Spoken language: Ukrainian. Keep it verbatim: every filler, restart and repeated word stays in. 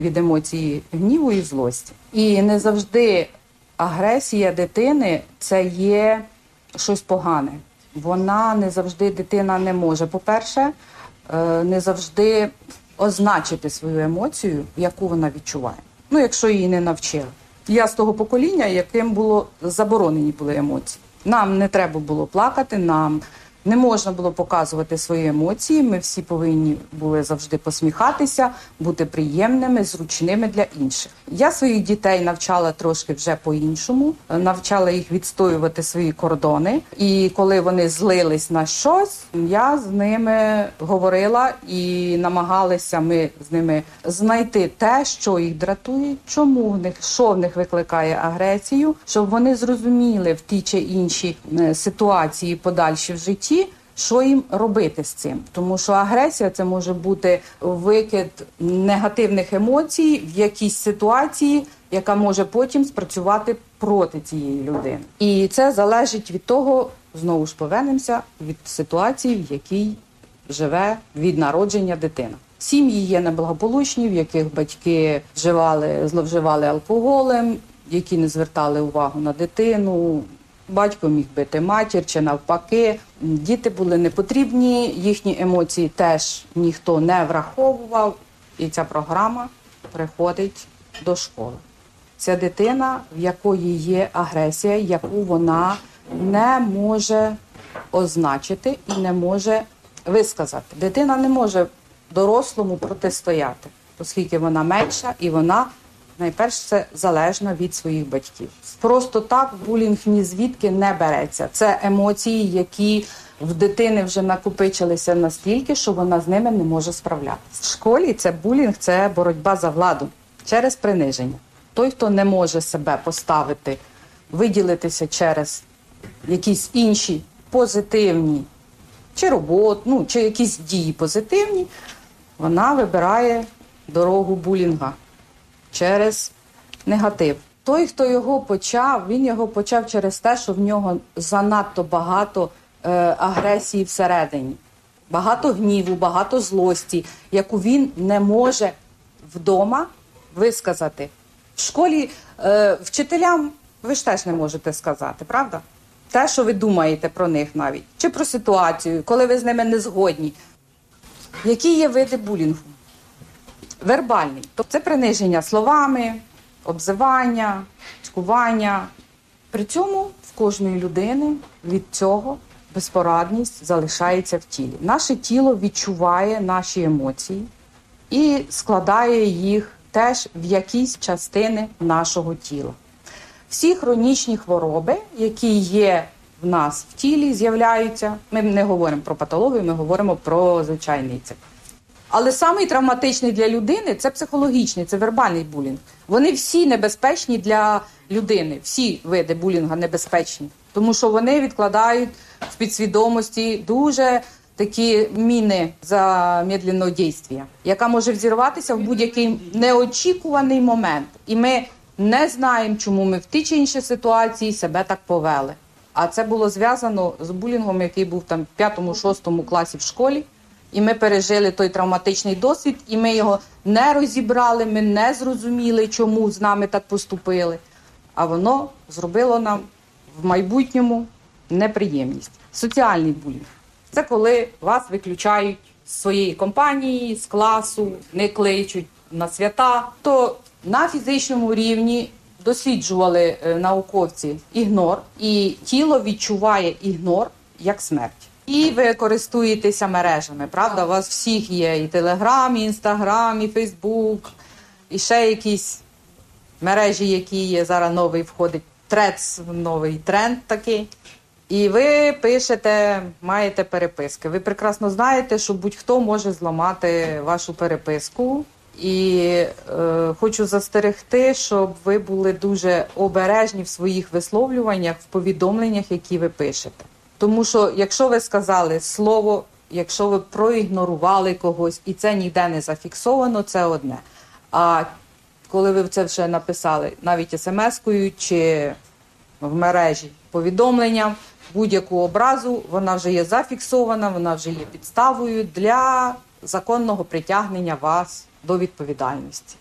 від емоції гніву і злості. І не завжди агресія дитини – це є щось погане. Вона не завжди, дитина не може, по-перше, не завжди означити свою емоцію, яку вона відчуває. Ну, якщо її не навчили. Я з того покоління, яким було заборонені були емоції. Нам не треба було плакати, нам не можна було показувати свої емоції. Ми всі повинні були завжди посміхатися, бути приємними, зручними для інших. Я своїх дітей навчала трошки вже по-іншому, навчала їх відстоювати свої кордони. І коли вони злились на щось, я з ними говорила і намагалися ми з ними знайти те, що їх дратує, чому в них, що в них викликає агресію, щоб вони зрозуміли в ті чи інші ситуації подальші в житті, що їм робити з цим. Тому що агресія – це може бути викид негативних емоцій в якійсь ситуації, яка може потім спрацювати проти цієї людини. І це залежить від того, знову ж повернемося, від ситуації, в якій живе від народження дитина. Сім'ї є неблагополучні, в яких батьки вживали, зловживали алкоголем, які не звертали увагу на дитину. Батько міг бити матір чи навпаки. Діти були непотрібні, їхні емоції теж ніхто не враховував. І ця програма приходить до школи. Це дитина, в якої є агресія, яку вона не може означити і не може висказати. Дитина не може дорослому протистояти, оскільки вона менша і вона найперше, це залежно від своїх батьків. Просто так булінг ні звідки не береться. Це емоції, які в дитини вже накопичилися настільки, що вона з ними не може справлятися. В школі це булінг, це боротьба за владу через приниження. Той, хто не може себе поставити, виділитися через якісь інші позитивні, чи роботу, ну, чи якісь дії позитивні, вона вибирає дорогу булінга через негатив. Той, хто його почав, він його почав через те, що в нього занадто багато е, агресії всередині. Багато гніву, багато злості, яку він не може вдома висказати. В школі е, вчителям ви ж теж не можете сказати, правда? Те, що ви думаєте про них навіть. Чи про ситуацію, коли ви з ними не згодні. Які є види булінгу? Вербальний. Тобто це приниження словами, обзивання, цькування. При цьому в кожної людини від цього безпорадність залишається в тілі. Наше тіло відчуває наші емоції і складає їх теж в якісь частини нашого тіла. Всі хронічні хвороби, які є в нас в тілі, з'являються. Ми не говоримо про патологію, ми говоримо про звичайний цикл. Але самий травматичний для людини – це психологічний, це вербальний булінг. Вони всі небезпечні для людини, всі види булінга небезпечні. Тому що вони відкладають в підсвідомості дуже такі міни замедленого дійства, яка може взірватися в будь-який неочікуваний момент. І ми не знаємо, чому ми в тій чи іншій ситуації себе так повели. А це було зв'язано з булінгом, який був там в п'ятому-шостому класі в школі. І ми пережили той травматичний досвід, і ми його не розібрали, ми не зрозуміли, чому з нами так поступили. А воно зробило нам в майбутньому неприємність. Соціальний булінг – це коли вас виключають з своєї компанії, з класу, не кличуть на свята. То на фізичному рівні досліджували науковці ігнор, і тіло відчуває ігнор як смерть. І ви користуєтеся мережами, правда? У вас всіх є і Телеграм, і Інстаграм, і Фейсбук, і ще якісь мережі, які є. Зараз новий входить трец, новий тренд такий. І ви пишете, маєте переписки. Ви прекрасно знаєте, що будь-хто може зламати вашу переписку. І е, хочу застерегти, щоб ви були дуже обережні в своїх висловлюваннях, в повідомленнях, які ви пишете. Тому що, якщо ви сказали слово, якщо ви проігнорували когось, і це ніде не зафіксовано, це одне. А коли ви це вже написали навіть смс-кою чи в мережі повідомленням, будь-яку образу, вона вже є зафіксована, вона вже є підставою для законного притягнення вас до відповідальності.